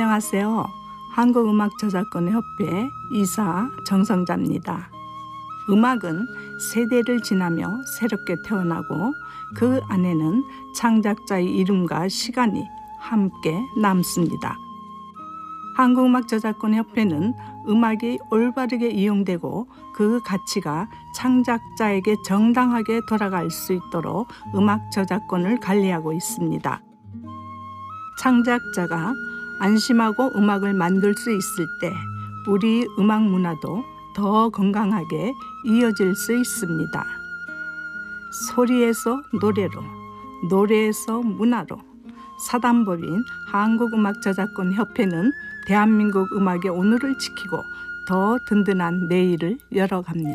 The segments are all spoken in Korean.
안녕하세요. 한국음악저작권협회 이사 정성자입니다. 음악은 세대를 지나며 새롭게 태어나고 그 안에는 창작자의 이름과 시간이 함께 남습니다. 한국음악저작권협회는 음악이 올바르게 이용되고 그 가치가 창작자에게 정당하게 돌아갈 수 있도록 음악 저작권을 관리하고 있습니다. 창작자가 안심하고 음악을 만들 수 있을 때 우리 음악 문화도 더 건강하게 이어질 수 있습니다. 소리에서 노래로, 노래에서 문화로 사단법인 한국음악저작권협회는 대한민국 음악의 오늘을 지키고 더 든든한 내일을 열어갑니다.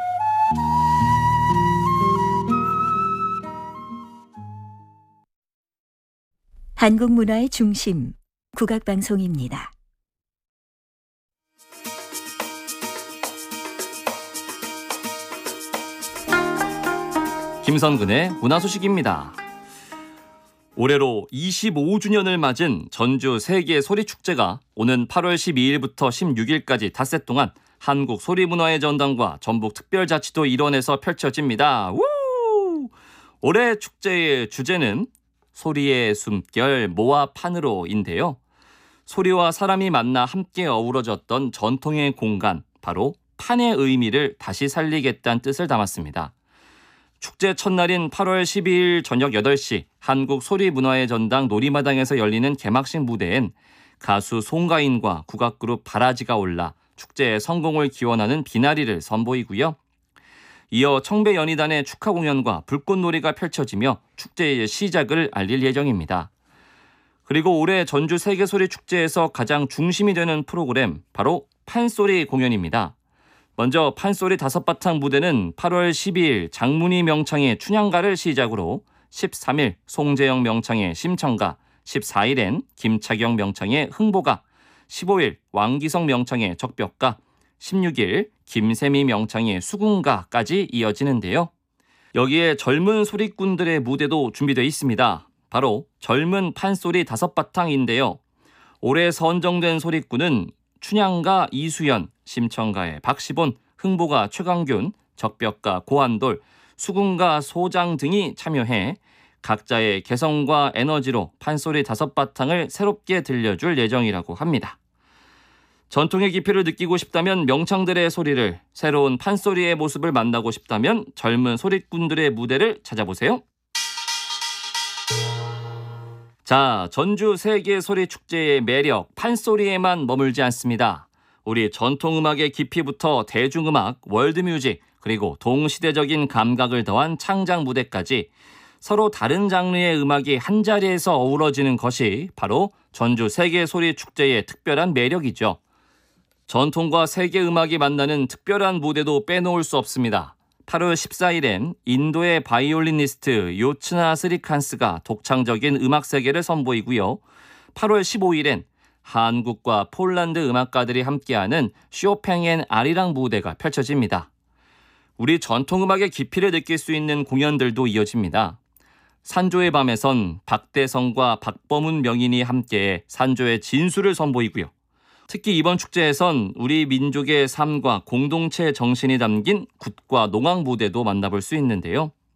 한국 문화의 중심, 국악방송입니다. 김선근의 문화소식입니다. 올해로 25주년을 맞은 전주 세계 소리축제가 오는 8월 12일부터 16일까지 닷새 동안 한국 소리문화의 전당과 전북특별자치도 일원에서 펼쳐집니다. 우! 올해 축제의 주제는 소리의 숨결 모아판으로인데요. 소리와 사람이 만나 함께 어우러졌던 전통의 공간, 바로 판의 의미를 다시 살리겠다는 뜻을 담았습니다. 축제 첫날인 8월 12일 저녁 8시 한국소리문화의 전당 놀이마당에서 열리는 개막식 무대엔 가수 송가인과 국악그룹 바라지가 올라 축제의 성공을 기원하는 비나리를 선보이고요. 이어 청배연희단의 축하 공연과 불꽃놀이가 펼쳐지며 축제의 시작을 알릴 예정입니다. 그리고 올해 전주 세계소리축제에서 가장 중심이 되는 프로그램, 바로 판소리 공연입니다. 먼저 판소리 5바탕 무대는 8월 12일 장문희 명창의 춘향가를 시작으로 13일 송재영 명창의 심청가, 14일엔 김차경 명창의 흥보가, 15일 왕기성 명창의 적벽가, 16일 김세미 명창의 수궁가까지 이어지는데요. 여기에 젊은 소리꾼들의 무대도 준비되어 있습니다. 바로 젊은 판소리 5바탕인데요. 올해 선정된 소리꾼은 춘향가 이수연, 심청가의 박시본, 흥보가 최강균, 적벽가 고한돌, 수궁가 소장 등이 참여해 각자의 개성과 에너지로 판소리 5바탕을 새롭게 들려줄 예정이라고 합니다. 전통의 깊이를 느끼고 싶다면 명창들의 소리를, 새로운 판소리의 모습을 만나고 싶다면 젊은 소리꾼들의 무대를 찾아보세요. 자, 전주 세계소리축제의 매력, 판소리에만 머물지 않습니다. 우리 전통음악의 깊이부터 대중음악, 월드뮤직, 그리고 동시대적인 감각을 더한 창작 무대까지 서로 다른 장르의 음악이 한자리에서 어우러지는 것이 바로 전주 세계소리축제의 특별한 매력이죠. 전통과 세계 음악이 만나는 특별한 무대도 빼놓을 수 없습니다. 8월 14일엔 인도의 바이올리니스트 요츠나 스리칸스가 독창적인 음악 세계를 선보이고요. 8월 15일엔 한국과 폴란드 음악가들이 함께하는 쇼팽 앤 아리랑 무대가 펼쳐집니다. 우리 전통음악의 깊이를 느낄 수 있는 공연들도 이어집니다. 산조의 밤에선 박대성과 박범훈 명인이 함께 산조의 진수를 선보이고요. 특히 이번 축제에선 우리 민족의 삶과 공동체 정신이 담긴 굿과 농악 무대도 만나볼 수 있는데요.